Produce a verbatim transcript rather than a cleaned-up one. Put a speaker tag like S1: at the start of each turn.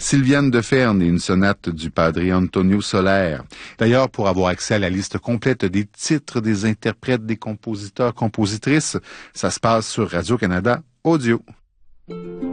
S1: Sylviane de Ferne et une sonate du padre Antonio Soler. D'ailleurs, pour avoir accès à la liste complète des titres, des interprètes, des compositeurs, compositrices, ça se passe sur Radio-Canada Audio.